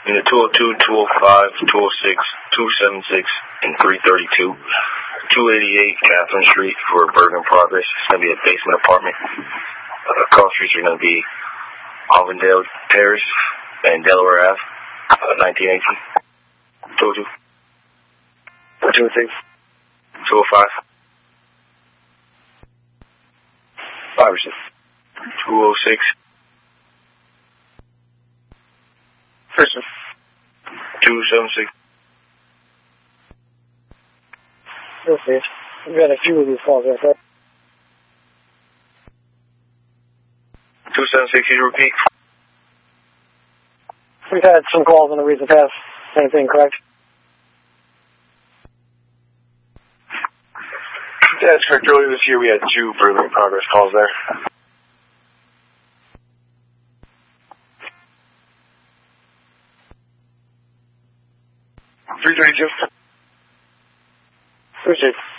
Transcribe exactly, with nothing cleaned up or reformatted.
In the two oh two, two oh five, two oh six, two seventy-six, and three thirty-two. two eighty-eight Catherine Street for Bergen Progress. It's going to be a basement apartment. Uh, cross streets are going to be Avondale Terrace and Delaware Ave, uh, nineteen eighteen. two oh two. two oh six. two oh five. Iverson. two oh six. Person. two seventy-six. Okay. We've had a few of these calls, right? two seventy-six, can you repeat? We've had some calls in the recent past. Same thing, correct? That's correct. Earlier this year, we had two Bergen Progress calls there. three thirty-two. Appreciate it.